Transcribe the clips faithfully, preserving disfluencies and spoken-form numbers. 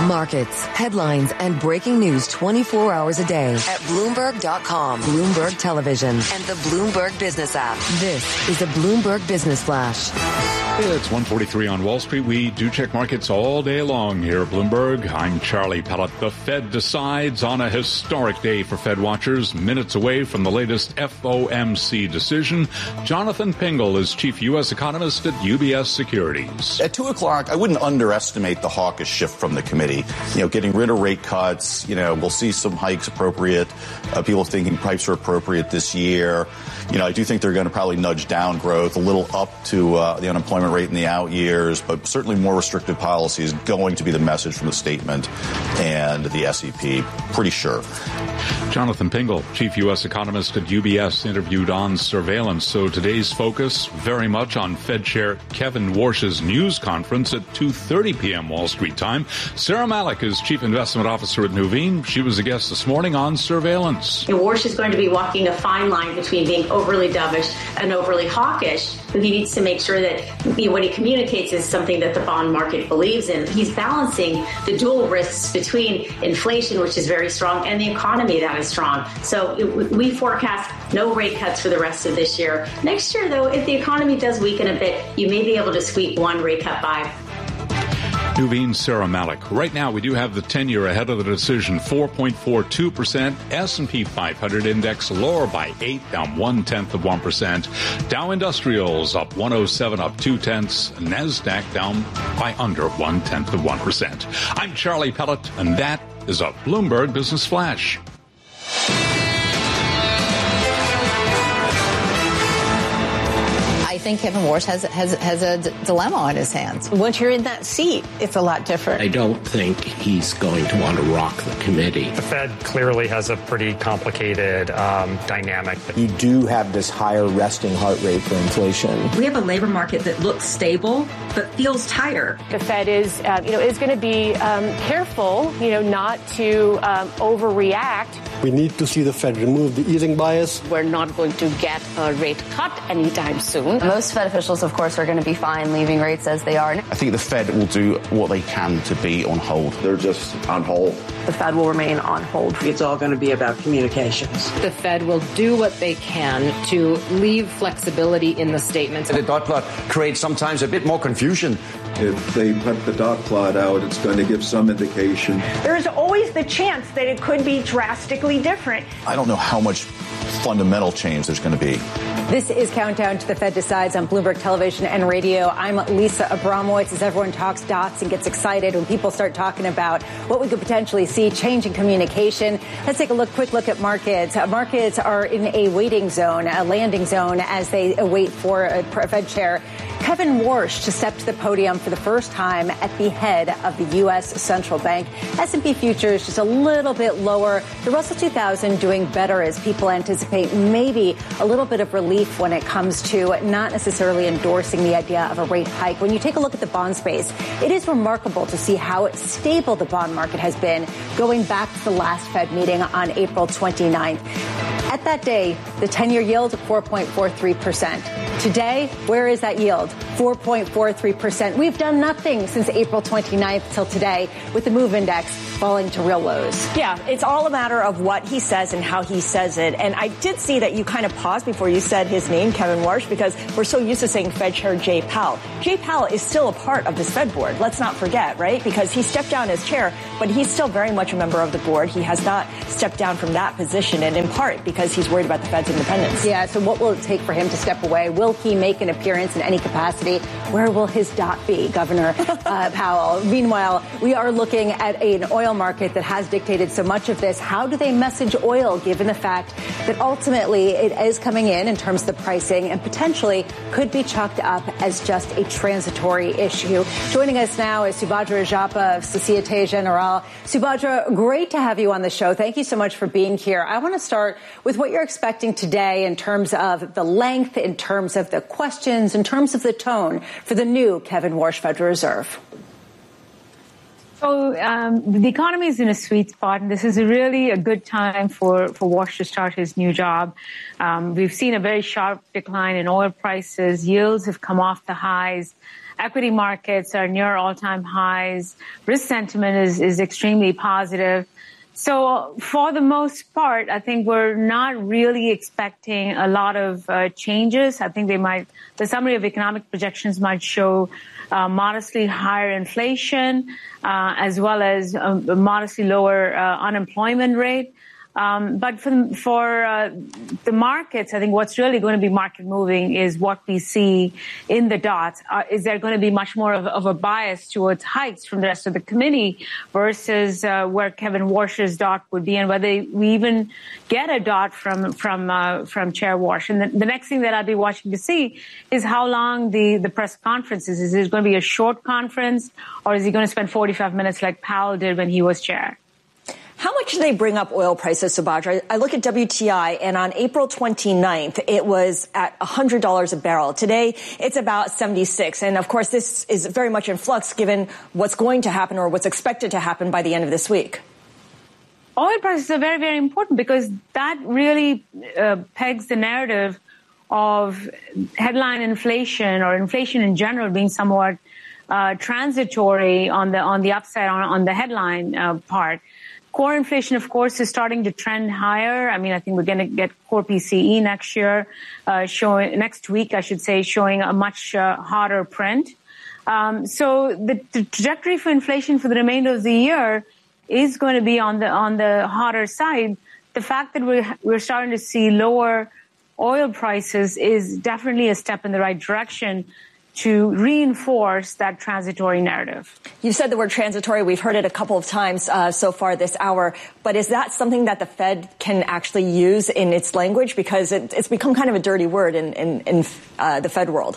Markets, headlines, and breaking news twenty-four hours a day at Bloomberg dot com, Bloomberg Television, and the Bloomberg Business app. This is a Bloomberg Business Flash. It's one forty-three on Wall Street. We do check markets all day long here at Bloomberg. I'm Charlie Pellet. The Fed decides on a historic day for Fed watchers, minutes away from the latest F O M C decision. Jonathan Pingle is chief U S economist at U B S Securities. At two o'clock, I wouldn't underestimate the hawkish shift from the committee. You know, getting rid of rate cuts. You know, we'll see some hikes appropriate. Uh, people thinking pipes are appropriate this year. You know, I do think they're going to probably nudge down growth a little up to uh, the unemployment rate in the out years, but certainly more restrictive policy is going to be the message from the statement and the S E P. Pretty sure. Jonathan Pingle, chief U S economist at U B S, interviewed on surveillance. So today's focus very much on Fed Chair Kevin Warsh's news conference at two thirty p.m. Wall Street time. Sarah Malik is chief investment officer at Nuveen. She was a guest this morning on surveillance. Warsh is going to be walking a fine line between being overly dovish and overly hawkish. He needs to make sure that you know, what he communicates is something that the bond market believes in. He's balancing the dual risks between inflation, which is very strong, and the economy that is strong. So it, we forecast no rate cuts for the rest of this year. Next year, though, if the economy does weaken a bit, you may be able to squeak one rate cut by. Nuveen, Sarah Malik. Right now, we do have the ten-year ahead of the decision, four point four two percent. S and P five hundred index lower by eight, down one-tenth of one percent. Dow Industrials up one oh seven, up two-tenths. NASDAQ down by under one-tenth of one percent. I'm Charlie Pellet, and that is a Bloomberg Business Flash. I think Kevin Warsh has has has a d- dilemma on his hands. Once you're in that seat, it's a lot different. I don't think he's going to want to rock the committee. The Fed clearly has a pretty complicated um, dynamic. You do have this higher resting heart rate for inflation. We have a labor market that looks stable but feels tighter. The Fed is, uh, you know, is going to be um, careful, you know, not to um, overreact. We need to see the Fed remove the easing bias. We're not going to get a rate cut anytime soon. Most Fed officials, of course, are going to be fine leaving rates as they are. I think the Fed will do what they can to be on hold. They're just on hold. The Fed will remain on hold. It's all going to be about communications. The Fed will do what they can to leave flexibility in the statements. The dot plot creates sometimes a bit more confusion. If they put the dot plot out, it's going to give some indication. There's always the chance that it could be drastically different. I don't know how much fundamental change there's going to be. This is Countdown to the Fed Decides on Bloomberg Television and Radio. I'm Lisa Abramowitz. As everyone talks dots and gets excited when people start talking about what we could potentially see change in communication, let's take a look, quick look at markets. Uh, markets are in a waiting zone, a landing zone, as they await for a Fed Chair Kevin Warsh to step to the podium for the first time at the head of the U S Central Bank. S and P futures just a little bit lower. The Russell two thousand doing better as people anticipate maybe a little bit of relief when it comes to not necessarily endorsing the idea of a rate hike. When you take a look at the bond space, it is remarkable to see how stable the bond market has been going back to the last Fed meeting on April twenty-ninth. At that day, the ten-year yield of four point four three percent. Today, where is that yield? four point four three percent. We've done nothing since April twenty-ninth till today, with the MOVE Index falling to real lows. Yeah, it's all a matter of what he says and how he says it. And I did see that you kind of paused before you said his name, Kevin Warsh, because we're so used to saying Fed Chair Jay Powell. Jay Powell is still a part of this Fed board. Let's not forget, right? Because he stepped down as chair, but he's still very much a member of the board. He has not stepped down from that position, and in part because he's worried about the Fed's independence. Yeah, so what will it take for him to step away? Will he make an appearance in any capacity? Where will his dot be, Governor uh, Powell? Meanwhile, we are looking at an oil market that has dictated so much of this. How do they message oil, given the fact that ultimately it is coming in in terms of the pricing and potentially could be chalked up as just a transitory issue? Joining us now is Subhadra Rajappa of Societe Generale. Subhadra, great to have you on the show. Thank you so much for being here. I want to start with what you're expecting today in terms of the length, in terms of the questions, in terms of the tone for the new Kevin Warsh Federal Reserve. So um, the economy is in a sweet spot, and this is a really a good time for, for Warsh to start his new job. Um, we've seen a very sharp decline in oil prices. Yields have come off the highs. Equity markets are near all-time highs. Risk sentiment is, is extremely positive. So for the most part, I think we're not really expecting a lot of uh, changes. I think they might, the summary of economic projections might show uh, modestly higher inflation, uh, as well as a modestly lower uh, unemployment rate. Um, but for, for uh, the markets, I think what's really going to be market moving is what we see in the dots. Uh, is there going to be much more of, of a bias towards hikes from the rest of the committee versus uh, where Kevin Warsh's dot would be, and whether we even get a dot from from uh, from Chair Warsh? And the, the next thing that I'll be watching to see is how long the the press conference is. Is it going to be a short conference, or is he going to spend forty-five minutes like Powell did when he was chair? How much do they bring up oil prices, Subhadra? I look at W T I, and on April twenty-ninth, it was at one hundred dollars a barrel. Today, it's about seventy-six. And, of course, this is very much in flux given what's going to happen or what's expected to happen by the end of this week. Oil prices are very, very important because that really uh, pegs the narrative of headline inflation or inflation in general being somewhat uh, transitory on the on the upside, on, on the headline uh, part. Core inflation, of course, is starting to trend higher. I mean, I think we're going to get core P C E next year, uh, showing next week, I should say, showing a much uh, hotter print. Um, so the, the trajectory for inflation for the remainder of the year is going to be on the on the hotter side. The fact that we're we're starting to see lower oil prices is definitely a step in the right direction to reinforce that transitory narrative. You've said the word transitory. We've heard it a couple of times uh, so far this hour. But is that something that the Fed can actually use in its language? Because it, it's become kind of a dirty word in, in, in uh, the Fed world.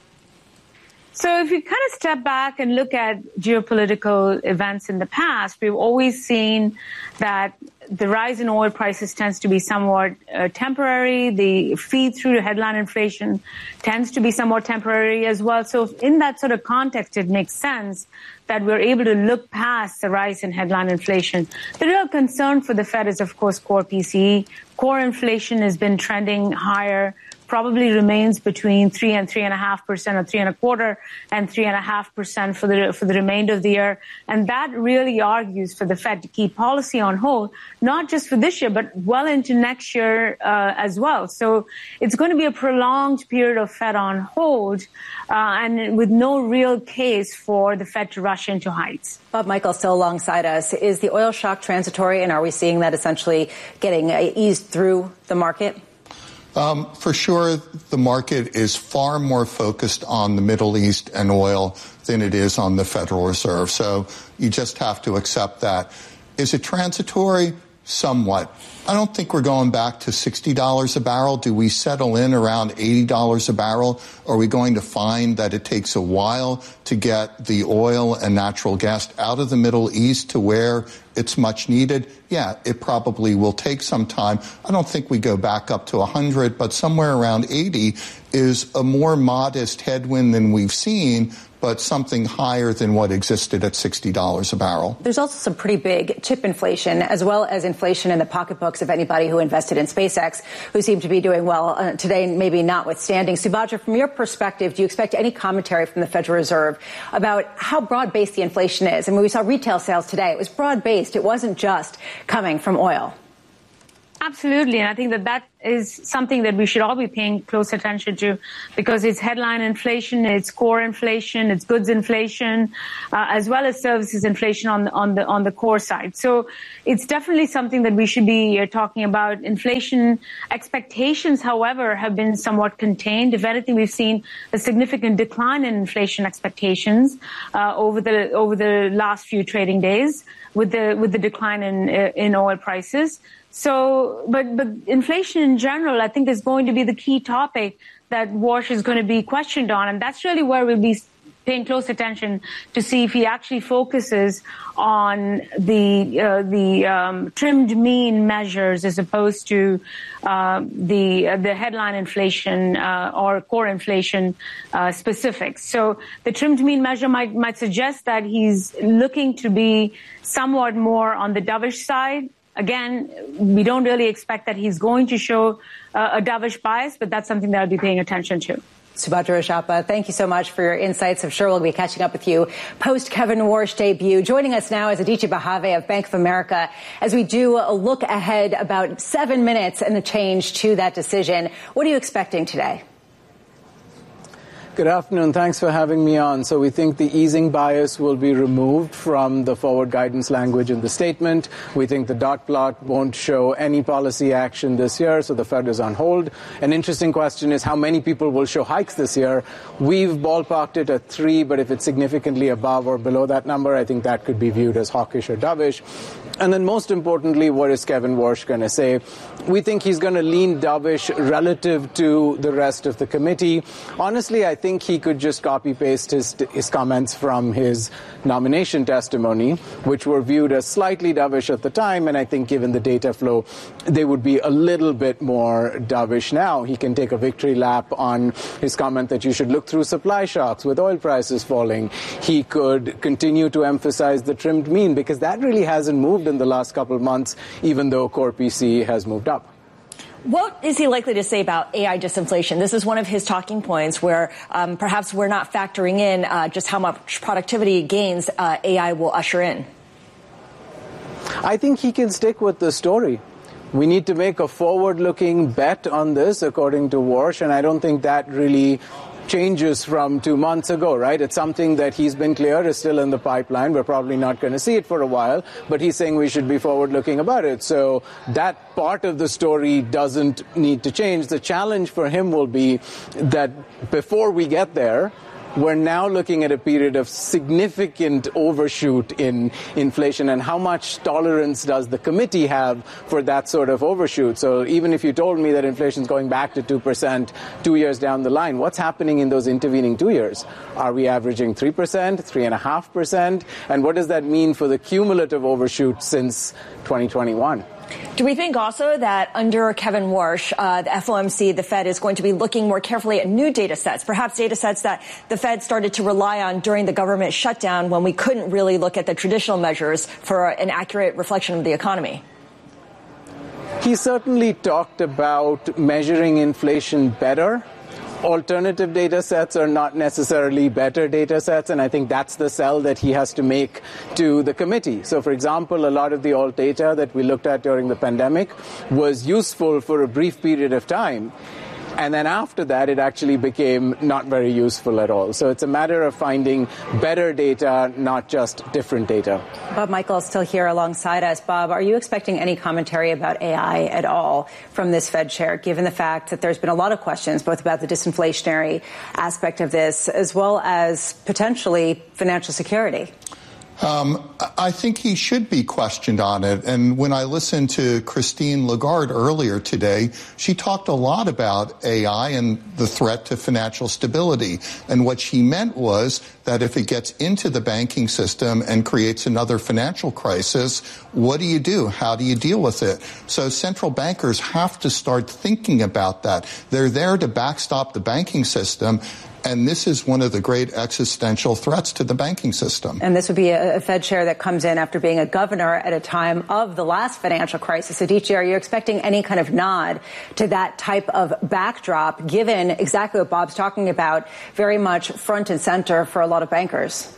So if you kind of step back and look at geopolitical events in the past, we've always seen that the rise in oil prices tends to be somewhat uh, temporary. The feed through to headline inflation tends to be somewhat temporary as well. So in that sort of context, it makes sense that we're able to look past the rise in headline inflation. The real concern for the Fed is, of course, core P C E. Core inflation has been trending higher, probably remains between three and three and a half percent, or three and a quarter and three and a half percent for the for the remainder of the year, and that really argues for the Fed to keep policy on hold, not just for this year, but well into next year uh, as well. So it's going to be a prolonged period of Fed on hold, uh, and with no real case for the Fed to rush into heights. Bob Michael still alongside us. Is the oil shock transitory, and are we seeing that essentially getting uh, eased through the market? Um, for sure, the market is far more focused on the Middle East and oil than it is on the Federal Reserve. So you just have to accept that. Is it transitory? Somewhat. I don't think we're going back to sixty dollars a barrel. Do we settle in around eighty dollars a barrel? Are we going to find that it takes a while to get the oil and natural gas out of the Middle East to where it's much needed? Yeah, it probably will take some time. I don't think we go back up to one hundred, but somewhere around eighty is a more modest headwind than we've seen, but something higher than what existed at sixty dollars a barrel. There's also some pretty big chip inflation, as well as inflation in the pocketbooks of anybody who invested in SpaceX, who seem to be doing well uh, today, maybe notwithstanding. Subhadra, from your perspective, do you expect any commentary from the Federal Reserve about how broad-based the inflation is? I mean, we saw retail sales today. It was broad-based. It wasn't just coming from oil. Absolutely. And I think that that is something that we should all be paying close attention to, because it's headline inflation, it's core inflation, it's goods inflation, uh, as well as services inflation on the, on the, on the core side. So it's definitely something that we should be uh, talking about. Inflation expectations, however, have been somewhat contained. If anything, we've seen a significant decline in inflation expectations, uh, over the, over the last few trading days with the, with the decline in, uh, in oil prices. So, but, but inflation in general, I think, is going to be the key topic that Warsh is going to be questioned on. And that's really where we'll be paying close attention to see if he actually focuses on the, uh, the, um, trimmed mean measures as opposed to, uh, the, uh, the headline inflation, uh, or core inflation, uh, specifics. So the trimmed mean measure might, might suggest that he's looking to be somewhat more on the dovish side. Again, we don't really expect that he's going to show uh, a dovish bias, but that's something that I'll be paying attention to. Subhadra Rajappa, thank you so much for your insights. I'm sure we'll be catching up with you post Kevin Warsh debut. Joining us now is Aditya Bahave of Bank of America as we do a look ahead about seven minutes and the change to that decision. What are you expecting today? Good afternoon. Thanks for having me on. So we think the easing bias will be removed from the forward guidance language in the statement. We think the dot plot won't show any policy action this year, so the Fed is on hold. An interesting question is how many people will show hikes this year. We've ballparked it at three, but if it's significantly above or below that number, I think that could be viewed as hawkish or dovish. And then most importantly, what is Kevin Warsh going to say? We think he's going to lean dovish relative to the rest of the committee. Honestly, I think I think he could just copy-paste his, his comments from his nomination testimony, which were viewed as slightly dovish at the time, and I think given the data flow, they would be a little bit more dovish now. He can take a victory lap on his comment that you should look through supply shocks with oil prices falling. He could continue to emphasize the trimmed mean, because that really hasn't moved in the last couple of months, even though core P C has moved up. What is he likely to say about A I disinflation? This is one of his talking points where um, perhaps we're not factoring in uh, just how much productivity gains uh, A I will usher in. I think he can stick with the story. We need to make a forward-looking bet on this, according to Warsh, and I don't think that really changes from two months ago, right? It's something that he's been clear is still in the pipeline. We're probably not going to see it for a while, but he's saying we should be forward-looking about it. So that part of the story doesn't need to change. The challenge for him will be that before we get there, we're now looking at a period of significant overshoot in inflation, and how much tolerance does the committee have for that sort of overshoot? So even if you told me that inflation is going back to two percent two years down the line, what's happening in those intervening two years? Are we averaging three percent, three point five percent? And what does that mean for the cumulative overshoot since twenty twenty-one? Do we think also that under Kevin Warsh, uh, the F O M C, the Fed is going to be looking more carefully at new data sets, perhaps data sets that the Fed started to rely on during the government shutdown when we couldn't really look at the traditional measures for an accurate reflection of the economy? He certainly talked about measuring inflation better. Alternative data sets are not necessarily better data sets, and I think that's the sell that he has to make to the committee. So, for example, a lot of the alt data that we looked at during the pandemic was useful for a brief period of time. And then after that, it actually became not very useful at all. So it's a matter of finding better data, not just different data. Bob Michael is still here alongside us. Bob, are you expecting any commentary about A I at all from this Fed chair, given the fact that there's been a lot of questions both about the disinflationary aspect of this as well as potentially financial security? Um, I think he should be questioned on it. And when I listened to Christine Lagarde earlier today, she talked a lot about A I and the threat to financial stability. And what she meant was that if it gets into the banking system and creates another financial crisis, what do you do? How do you deal with it? So central bankers have to start thinking about that. They're there to backstop the banking system. And this is one of the great existential threats to the banking system. And this would be a, a Fed chair that comes in after being a governor at a time of the last financial crisis. Aditya, are you expecting any kind of nod to that type of backdrop, given exactly what Bob's talking about, very much front and center for a lot of bankers?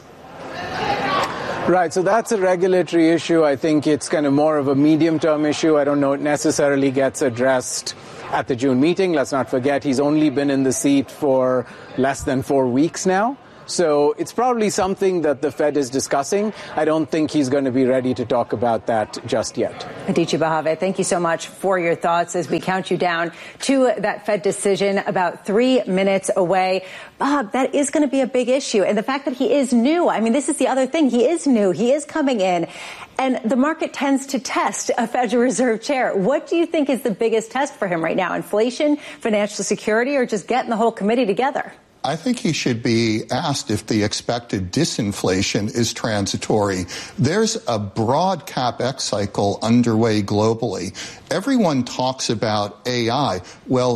Right, so that's a regulatory issue. I think it's kind of more of a medium-term issue. I don't know it necessarily gets addressed at the June meeting. Let's not forget he's only been in the seat for less than four weeks now. So it's probably something that the Fed is discussing. I don't think he's going to be ready to talk about that just yet. Aditya Bahave, thank you so much for your thoughts as we count you down to that Fed decision about three minutes away. Bob, that is going to be a big issue. And the fact that he is new, I mean, this is the other thing. He is new. He is coming in. And the market tends to test a Federal Reserve chair. What do you think is the biggest test for him right now? Inflation, financial security, or just getting the whole committee together? I think he should be asked if the expected disinflation is transitory. There's a broad CapEx cycle underway globally. Everyone talks about A I. Well,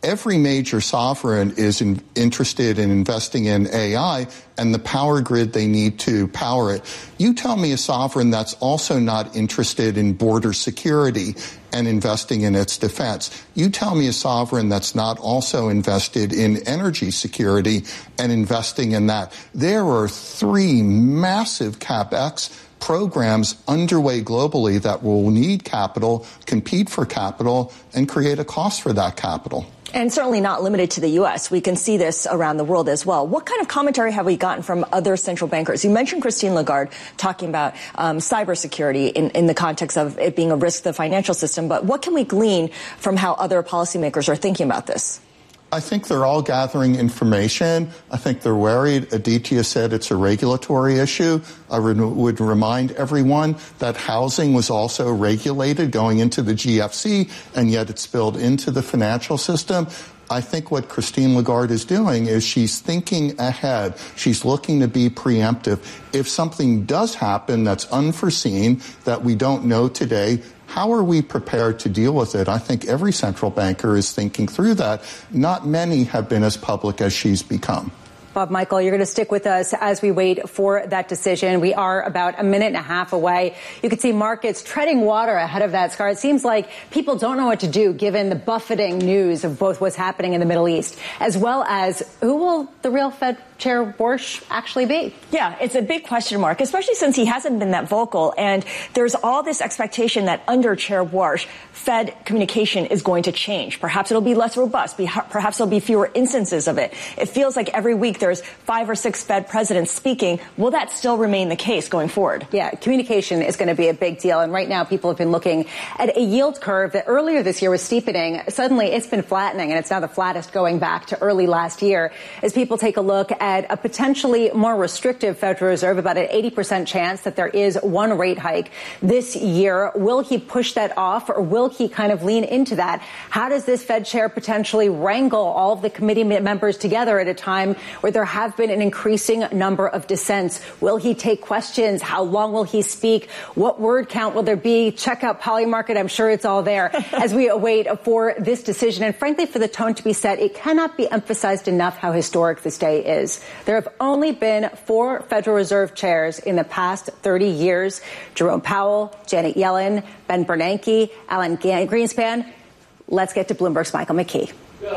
every major sovereign is in, interested in investing in A I and the power grid they need to power it. You tell me a sovereign that's also not interested in border security and investing in its defense. You tell me a sovereign that's not also invested in energy security and investing in that. There are three massive CapEx programs underway globally that will need capital, compete for capital, and create a cost for that capital. And certainly not limited to the U S. We can see this around the world as well. What kind of commentary have we gotten from other central bankers? You mentioned Christine Lagarde talking about um, cybersecurity in, in the context of it being a risk to the financial system. But what can we glean from how other policymakers are thinking about this? I think they're all gathering information. I think they're worried. Aditya said it's a regulatory issue. I re- would remind everyone that housing was also regulated going into the G F C, and yet it spilled into the financial system. I think what Christine Lagarde is doing is she's thinking ahead. She's looking to be preemptive. If something does happen that's unforeseen, that we don't know today, how are we prepared to deal with it? I think every central banker is thinking through that. Not many have been as public as she's become. Bob Michael, you're going to stick with us as we wait for that decision. We are about a minute and a half away. You can see markets treading water ahead of that, Scar. It seems like people don't know what to do given the buffeting news of both what's happening in the Middle East, as well as who will the real Fed Chair Warsh actually be? Yeah, it's a big question mark, especially since he hasn't been that vocal. And there's all this expectation that under Chair Warsh, Fed communication is going to change. Perhaps it'll be less robust. Perhaps there'll be fewer instances of it. It feels like every week there's five or six Fed presidents speaking. Will that still remain the case going forward? Yeah, communication is going to be a big deal. And right now people have been looking at a yield curve that earlier this year was steepening. Suddenly it's been flattening, and it's now the flattest going back to early last year as people take a look at at a potentially more restrictive Federal Reserve, about an eighty percent chance that there is one rate hike this year. Will he push that off, or will he kind of lean into that? How does this Fed chair potentially wrangle all of the committee members together at a time where there have been an increasing number of dissents? Will he take questions? How long will he speak? What word count will there be? Check out Polymarket. I'm sure it's all there as we await for this decision. And frankly, for the tone to be set, it cannot be emphasized enough how historic this day is. There have only been four Federal Reserve chairs in the past thirty years. Jerome Powell, Janet Yellen, Ben Bernanke, Alan Greenspan. Let's get to Bloomberg's Michael McKee.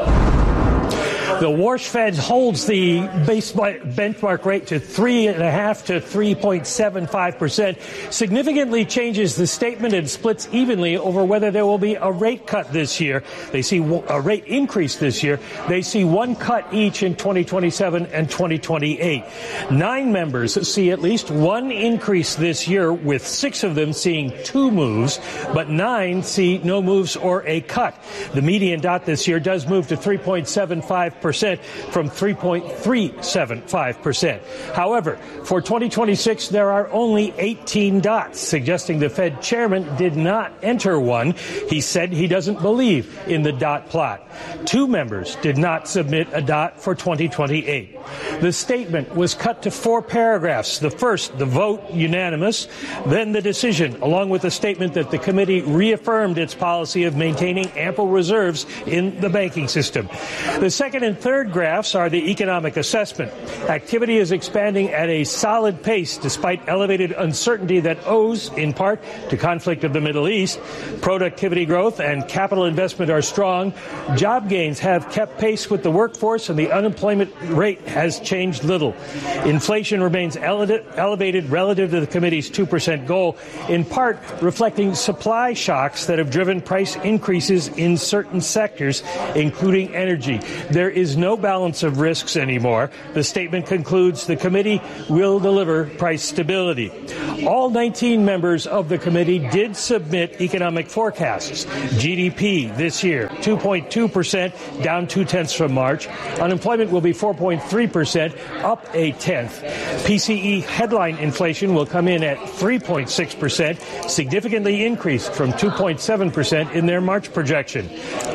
The Warsh Fed holds the base benchmark rate to three and a half to three point seven five percent, significantly changes the statement and splits evenly over whether there will be a rate cut this year. They see a rate increase this year. They see one cut each in twenty twenty-seven and twenty twenty-eight. Nine members see at least one increase this year, with six of them seeing two moves, but nine see no moves or a cut. The median dot this year does move to three point seven five percent from three point three seven five percent. However, for twenty twenty-six, there are only eighteen dots, suggesting the Fed chairman did not enter one. He said he doesn't believe in the dot plot. Two members did not submit a dot for twenty twenty-eight. The statement was cut to four paragraphs. The first, the vote, unanimous. Then the decision, along with the statement that the committee reaffirmed its policy of maintaining ample reserves in the banking system. The second and third graphs are the economic assessment. Activity is expanding at a solid pace despite elevated uncertainty that owes, in part, to conflict of the Middle East. Productivity growth and capital investment are strong. Job gains have kept pace with the workforce, and the unemployment rate has changed little. Inflation remains elevated relative to the committee's two percent goal, in part reflecting supply shocks that have driven price increases in certain sectors, including energy. There is no balance of risks anymore. The statement concludes the committee will deliver price stability. All nineteen members of the committee did submit economic forecasts. G D P this year, two point two percent, down two-tenths from March. Unemployment will be four point three percent, up a tenth. P C E headline inflation will come in at three point six percent, significantly increased from two point seven percent in their March projection.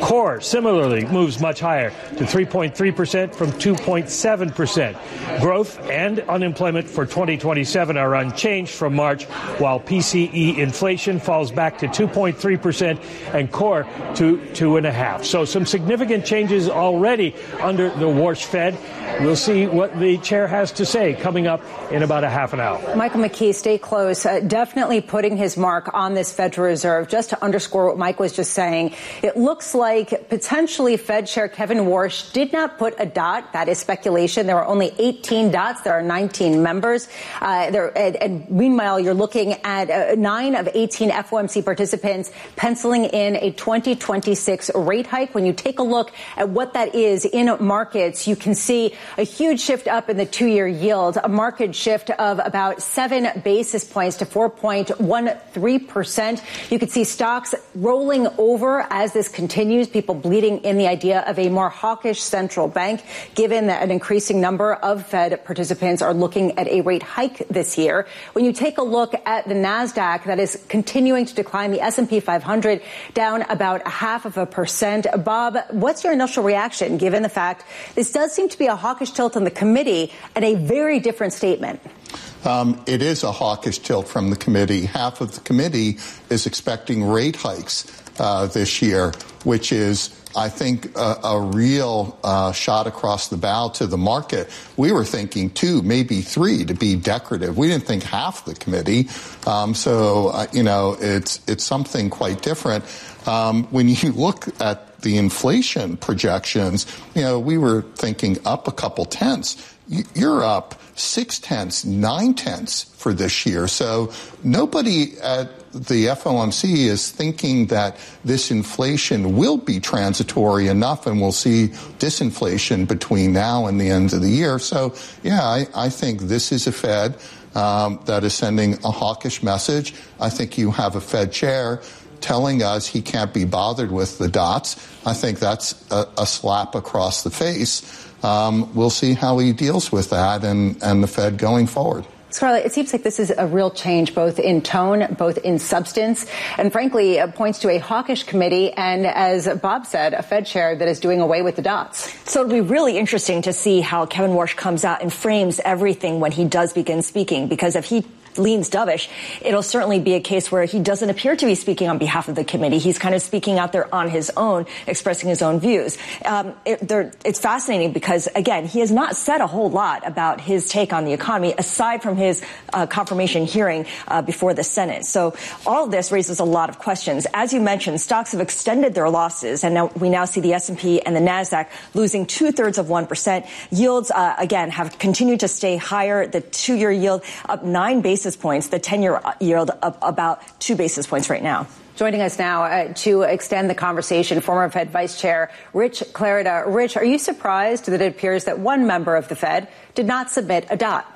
Core similarly moves much higher to three point three percent from two point seven percent. Growth and unemployment for twenty twenty-seven are unchanged from March, while P C E inflation falls back to two point three percent and core to two and a half. So some significant changes already under the Warsh Fed. We'll see what the chair has to say coming up in about a half an hour. Michael McKee, stay close. Uh, definitely putting his mark on this Federal Reserve. Just to underscore what Mike was just saying, it looks like potentially Fed Chair Kevin Warsh did not put a dot. That is speculation. There are only eighteen dots. There are nineteen members. Uh, there, and, and meanwhile, you're looking at uh, nine of eighteen F O M C participants penciling in a twenty twenty-six rate hike. When you take a look at what that is in markets, you can see a huge shift up in the two-year yield, a market shift of about seven basis points to four point one three percent. You can see stocks rolling over as this continues, people bleeding in the idea of a more hawkish central bank, given that an increasing number of Fed participants are looking at a rate hike this year. When you take a look at the NASDAQ, that is continuing to decline, the S and P five hundred down about a half of a percent. Bob, what's your initial reaction, given the fact this does seem to be a hawkish tilt on the committee and a very different statement? Um, it is a hawkish tilt from the committee. Half of the committee is expecting rate hikes uh, this year, which is, I think, a, a real uh, shot across the bow to the market. We were thinking two, maybe three to be decorative. We didn't think half the committee. Um, so, uh, you know, it's it's something quite different. Um, when you look at the inflation projections, you know, we were thinking up a couple tenths. You're up six tenths, nine tenths for this year. So nobody at the F O M C is thinking that this inflation will be transitory enough and we'll see disinflation between now and the end of the year. So, yeah, I, I think this is a Fed um, that is sending a hawkish message. I think you have a Fed chair telling us he can't be bothered with the dots. I think that's a, a slap across the face. Um, we'll see how he deals with that and, and the Fed going forward. Scarlett, it seems like this is a real change, both in tone, both in substance, and frankly, uh, points to a hawkish committee and, as Bob said, a Fed chair that is doing away with the dots. So it'll be really interesting to see how Kevin Warsh comes out and frames everything when he does begin speaking, because if he leans dovish, it'll certainly be a case where he doesn't appear to be speaking on behalf of the committee. He's kind of speaking out there on his own, expressing his own views. Um, it, it's fascinating because, again, he has not said a whole lot about his take on the economy, aside from his uh, confirmation hearing uh, before the Senate. So all of this raises a lot of questions. As you mentioned, stocks have extended their losses, and now we now see the S and P and the NASDAQ losing two-thirds of one percent. Yields, uh, again, have continued to stay higher. The two-year yield up nine basis points, the ten-year yield up about two basis points right now. Joining us now uh, to extend the conversation, former Fed Vice Chair Rich Clarida. Rich, are you surprised that it appears that one member of the Fed did not submit a dot?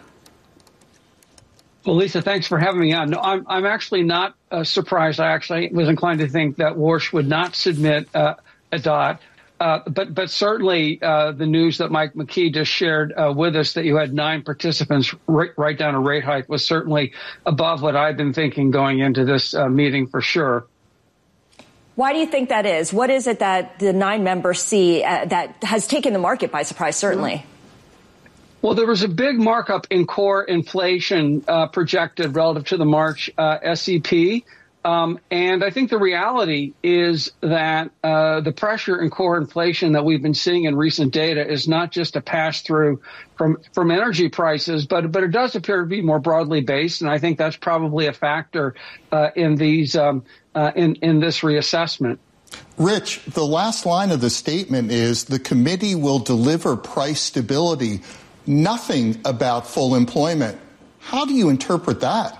Well, Lisa, thanks for having me on. No, I'm, I'm actually not uh, surprised. I actually was inclined to think that Warsh would not submit uh, a dot. Uh, but but certainly uh, the news that Mike McKee just shared uh, with us, that you had nine participants write, write down a rate hike, was certainly above what I've been thinking going into this uh, meeting for sure. Why do you think that is? What is it that the nine members see uh, that has taken the market by surprise, certainly? Well, there was a big markup in core inflation uh, projected relative to the March uh, S E P. Um, and I think the reality is that uh, the pressure in core inflation that we've been seeing in recent data is not just a pass through from from energy prices, but but it does appear to be more broadly based. And I think that's probably a factor uh, in these um, uh, in in this reassessment. Rich, the last line of the statement is the committee will deliver price stability. Nothing about full employment. How do you interpret that?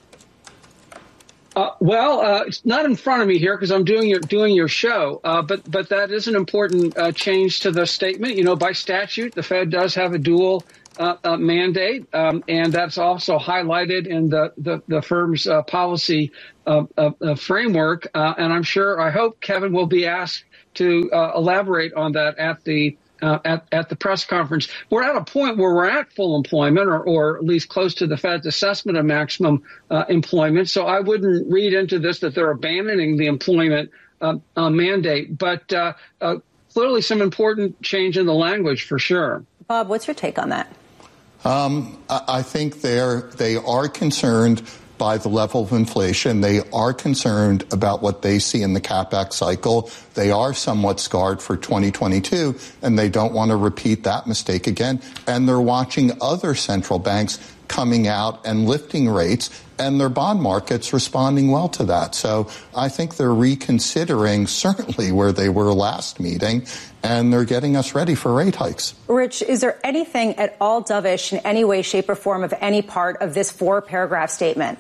Uh, well, uh, it's not in front of me here because I'm doing your doing your show, uh, but but that is an important uh, change to the statement. You know, by statute, the Fed does have a dual uh, uh, mandate, um, and that's also highlighted in the the, the firm's uh, policy uh, uh, framework. Uh, and I'm sure, I hope Kevin will be asked to uh, elaborate on that at the. Uh, at, at the press conference. We're at a point where we're at full employment, or, or at least close to the Fed's assessment of maximum uh, employment. So I wouldn't read into this that they're abandoning the employment uh, uh, mandate. But uh, uh, clearly some important change in the language for sure. Bob, what's your take on that? Um, I think they're, they are concerned by the level of inflation. They are concerned about what they see in the CapEx cycle. They are somewhat scarred for twenty twenty-two, and they don't want to repeat that mistake again. And they're watching other central banks coming out and lifting rates, and their bond markets responding well to that. So I think they're reconsidering certainly where they were last meeting, and they're getting us ready for rate hikes. Rich, is there anything at all dovish in any way, shape, or form of any part of this four-paragraph statement?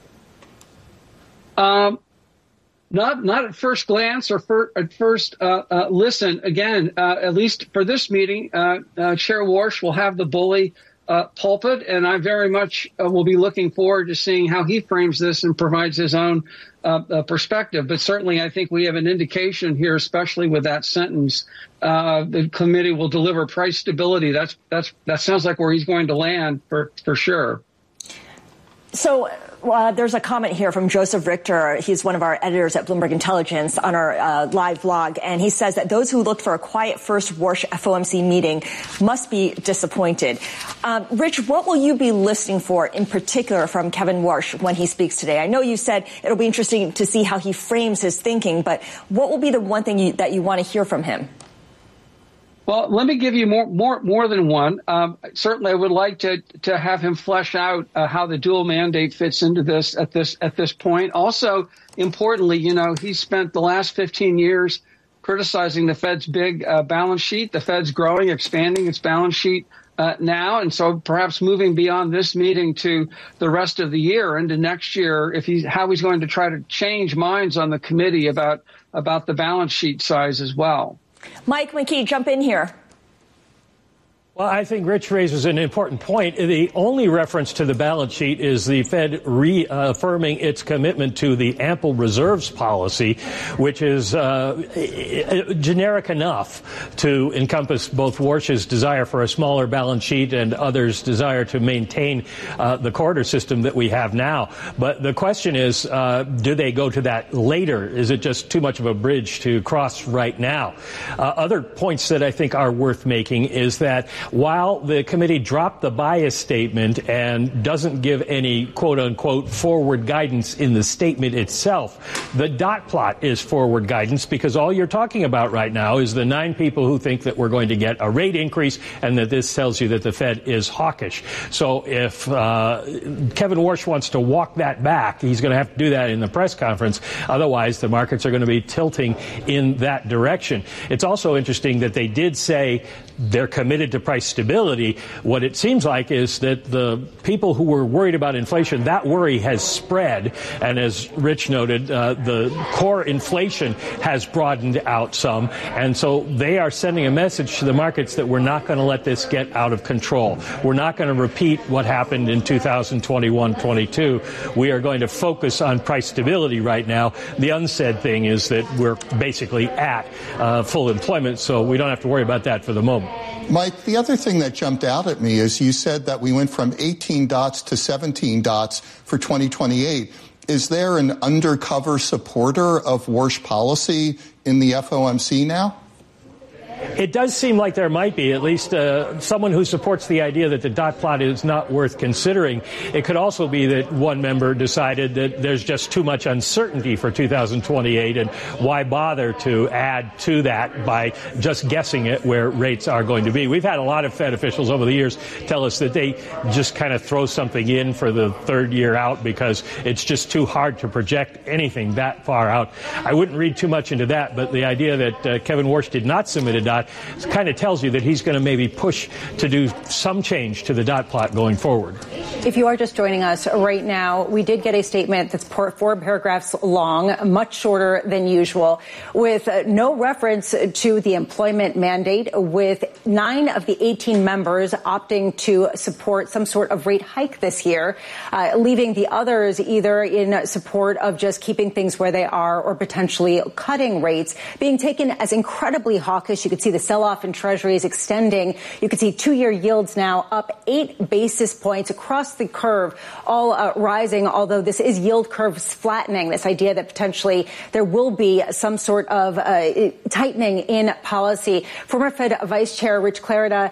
Um, not not at first glance or for, at first uh, uh, listen. Again, uh, at least for this meeting, uh, uh, Chair Warsh will have the bully Uh, pulpit, and I very much uh, will be looking forward to seeing how he frames this and provides his own uh, uh, perspective. But certainly I think we have an indication here, especially with that sentence, uh, the committee will deliver price stability. That's that's that sounds like where he's going to land for, for sure. So uh, there's a comment here from Joseph Richter. He's one of our editors at Bloomberg Intelligence on our uh, live blog. And he says that those who looked for a quiet first Warsh F O M C meeting must be disappointed. Um, Rich, what will you be listening for in particular from Kevin Warsh when he speaks today? I know you said it'll be interesting to see how he frames his thinking, but what will be the one thing you, that you want to hear from him? Well, let me give you more, more, more than one. Um, certainly, I would like to to have him flesh out uh, how the dual mandate fits into this at this at this point. Also, importantly, you know, he spent the last fifteen years criticizing the Fed's big uh, balance sheet. The Fed's growing, expanding its balance sheet uh, now, and so perhaps moving beyond this meeting to the rest of the year into next year, if he's how he's going to try to change minds on the committee about about the balance sheet size as well. Mike McKee, jump in here. Well, I think Rich raises an important point. The only reference to the balance sheet is the Fed reaffirming its commitment to the ample reserves policy, which is uh, generic enough to encompass both Warsh's desire for a smaller balance sheet and others' desire to maintain uh, the quarter system that we have now. But the question is, uh, do they go to that later? Is it just too much of a bridge to cross right now? Uh, other points that I think are worth making is that while the committee dropped the bias statement and doesn't give any quote-unquote forward guidance in the statement itself, the dot plot is forward guidance because all you're talking about right now is the nine people who think that we're going to get a rate increase and that this tells you that the Fed is hawkish. So if uh, Kevin Warsh wants to walk that back, he's going to have to do that in the press conference. Otherwise, the markets are going to be tilting in that direction. It's also interesting that they did say they're committed to price stability. What it seems like is that the people who were worried about inflation, that worry has spread. And as Rich noted, uh, the core inflation has broadened out some. And so they are sending a message to the markets that we're not going to let this get out of control. We're not going to repeat what happened in two thousand twenty-one twenty-two. We are going to focus on price stability right now. The unsaid thing is that we're basically at uh, full employment, so we don't have to worry about that for the moment. Mike, the other thing that jumped out at me is you said that we went from eighteen dots to seventeen dots for twenty twenty-eight. Is there an undercover supporter of Warsh policy in the F O M C now? It does seem like there might be, at least uh, someone who supports the idea that the dot plot is not worth considering. It could also be that one member decided that there's just too much uncertainty for two thousand twenty-eight, and why bother to add to that by just guessing at where rates are going to be. We've had a lot of Fed officials over the years tell us that they just kind of throw something in for the third year out because it's just too hard to project anything that far out. I wouldn't read too much into that, but the idea that uh, Kevin Warsh did not submit a dot kind of tells you that he's going to maybe push to do some change to the dot plot going forward. If you are just joining us right now, we did get a statement that's four paragraphs long, much shorter than usual, with no reference to the employment mandate, with nine of the eighteen members opting to support some sort of rate hike this year, uh, leaving the others either in support of just keeping things where they are or potentially cutting rates, being taken as incredibly hawkish. You could see the the sell-off in treasuries extending. You can see two-year yields now up eight basis points across the curve, all uh, rising, although this is yield curve flattening, this idea that potentially there will be some sort of uh, tightening in policy. Former Fed Vice Chair Rich Clarida